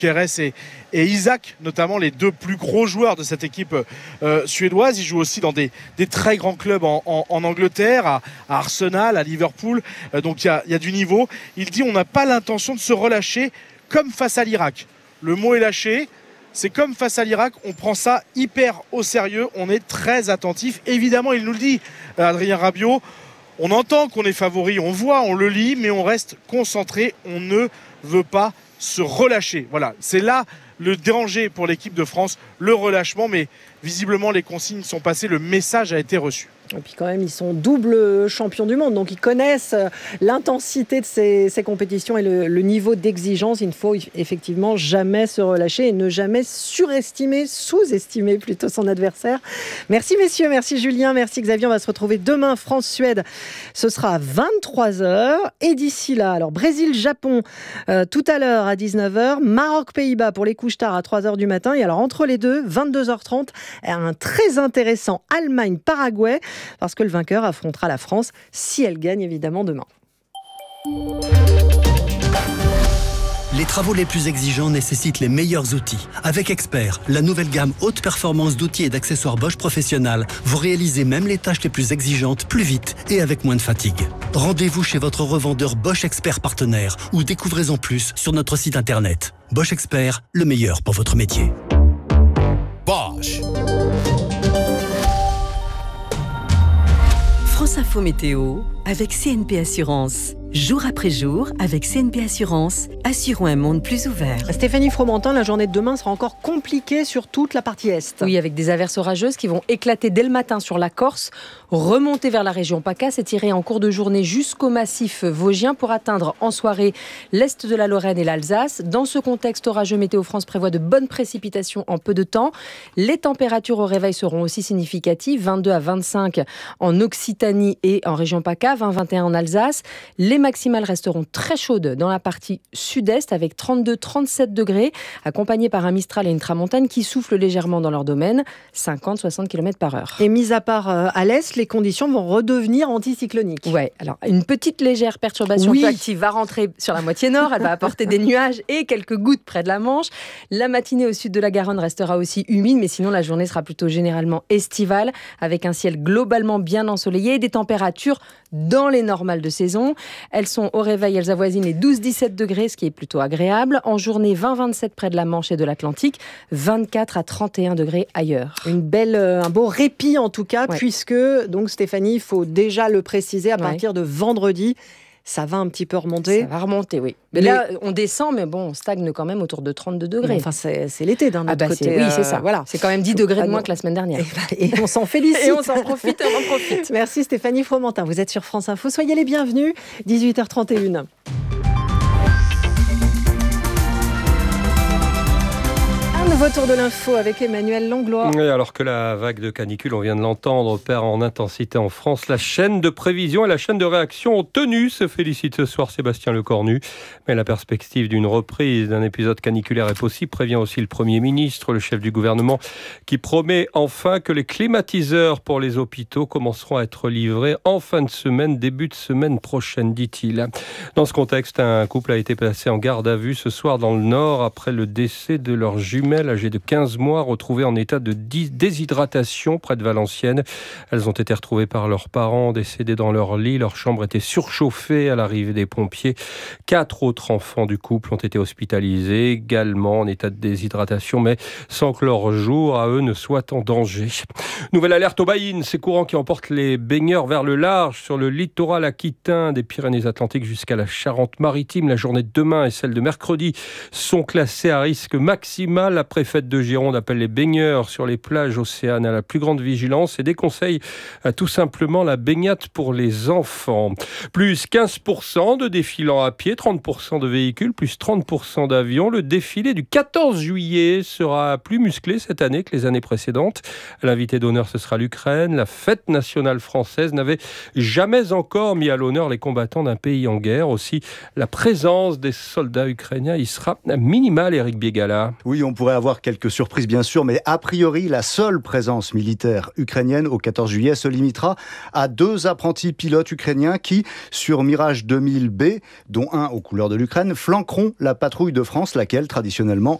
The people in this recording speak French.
Keres et Isaac, notamment les deux plus gros joueurs de cette équipe suédoise. Ils jouent aussi dans des très grands clubs en Angleterre, à Arsenal, à Liverpool. Donc il y a du niveau. Il dit on n'a pas l'intention de se relâcher comme face à l'Irak. Le mot est lâché. C'est comme face à l'Irak, on prend ça hyper au sérieux, on est très attentif. Évidemment, il nous le dit, Adrien Rabiot, on entend qu'on est favori, on voit, on le lit, mais on reste concentré, on ne veut pas se relâcher. Voilà, c'est là le danger pour l'équipe de France, le relâchement, mais visiblement les consignes sont passées, le message a été reçu. Et puis quand même, ils sont double champions du monde, donc ils connaissent l'intensité de ces compétitions et le niveau d'exigence. Il ne faut effectivement jamais se relâcher et ne jamais sous-estimer plutôt son adversaire. Merci messieurs, merci Julien, merci Xavier. On va se retrouver demain, France-Suède. Ce sera à 23h. Et d'ici là, alors Brésil-Japon tout à l'heure à 19h, Maroc-Pays-Bas pour les couches tard à 3h du matin. Et alors entre les deux, 22h30, un très intéressant Allemagne-Paraguay, parce que le vainqueur affrontera la France si elle gagne évidemment demain. Les travaux les plus exigeants nécessitent les meilleurs outils. Avec Expert, la nouvelle gamme haute performance d'outils et d'accessoires Bosch Professionnal, vous réalisez même les tâches les plus exigeantes plus vite et avec moins de fatigue. Rendez-vous chez votre revendeur Bosch Expert partenaire ou découvrez-en plus sur notre site internet. Bosch Expert, le meilleur pour votre métier. Bosch. France Info Météo avec CNP Assurance. Jour après jour, avec CNP Assurance, assurons un monde plus ouvert. Stéphanie Fromentin, la journée de demain sera encore compliquée sur toute la partie Est. Oui, avec des averses orageuses qui vont éclater dès le matin sur la Corse, remonter vers la région PACA, s'étirer en cours de journée jusqu'au massif vosgien pour atteindre en soirée l'Est de la Lorraine et l'Alsace. Dans ce contexte orageux, Météo France prévoit de bonnes précipitations en peu de temps. Les températures au réveil seront aussi significatives, 22 à 25 en Occitanie et en région PACA, 20-21 en Alsace. Les maximales resteront très chaudes dans la partie sud-est avec 32-37 degrés, accompagnées par un Mistral et une tramontane qui soufflent légèrement dans leur domaine, 50-60 km/h. Et mis à part à l'est, les conditions vont redevenir anticycloniques. Ouais, alors une petite légère perturbation peu active va rentrer sur la moitié nord, elle va apporter des nuages et quelques gouttes près de la Manche. La matinée au sud de la Garonne restera aussi humide, mais sinon la journée sera plutôt généralement estivale, avec un ciel globalement bien ensoleillé et des températures dans les normales de saison. Elles sont au réveil, elles avoisinent les 12-17 degrés, ce qui est plutôt agréable. En journée, 20-27 près de la Manche et de l'Atlantique, 24 à 31 degrés ailleurs. Un beau répit en tout cas, puisque, donc Stéphanie, il faut déjà le préciser, à partir de vendredi, ça va un petit peu remonter. Ça va remonter, oui. Mais là, on descend, mais bon, on stagne quand même autour de 32 degrés. Enfin, c'est l'été d'un autre côté. Oui, c'est ça. Voilà. C'est quand même 10 degrés de moins que la semaine dernière. Et on s'en félicite. Et on s'en profite, on en profite. Merci Stéphanie Fromentin. Vous êtes sur France Info. Soyez les bienvenus. 18h31. Nouveau tour de l'info avec Emmanuel Langlois. Et alors que la vague de canicule, on vient de l'entendre, perd en intensité en France, la chaîne de prévision et la chaîne de réaction ont tenu, se félicite ce soir Sébastien Lecornu. Mais la perspective d'une reprise d'un épisode caniculaire est possible, prévient aussi le Premier ministre, le chef du gouvernement, qui promet enfin que les climatiseurs pour les hôpitaux commenceront à être livrés en fin de semaine, début de semaine prochaine, dit-il. Dans ce contexte, un couple a été placé en garde à vue ce soir dans le Nord après le décès de leur jumelle âgées de 15 mois, retrouvées en état de déshydratation près de Valenciennes. Elles ont été retrouvées par leurs parents, décédées dans leur lit. Leur chambre était surchauffée à l'arrivée des pompiers. 4 autres enfants du couple ont été hospitalisés, également en état de déshydratation, mais sans que leur jour à eux ne soit en danger. Nouvelle alerte aux baïnes, ces courants qui emportent les baigneurs vers le large sur le littoral aquitain des Pyrénées-Atlantiques jusqu'à la Charente-Maritime. La journée de demain et celle de mercredi sont classées à risque maximal. La préfète de Gironde appelle les baigneurs sur les plages océanes à la plus grande vigilance et déconseille tout simplement la baignade pour les enfants. Plus 15% de défilants à pied, 30% de véhicules, plus 30% d'avions. Le défilé du 14 juillet sera plus musclé cette année que les années précédentes. L'invité d'honneur, ce sera l'Ukraine. La fête nationale française n'avait jamais encore mis à l'honneur les combattants d'un pays en guerre. Aussi, la présence des soldats ukrainiens y sera minimale, Éric Biégala. Oui, on pourrait avoir avoir quelques surprises bien sûr, mais a priori la seule présence militaire ukrainienne au 14 juillet se limitera à 2 apprentis pilotes ukrainiens qui, sur Mirage 2000B, dont un aux couleurs de l'Ukraine, flanqueront la patrouille de France, laquelle traditionnellement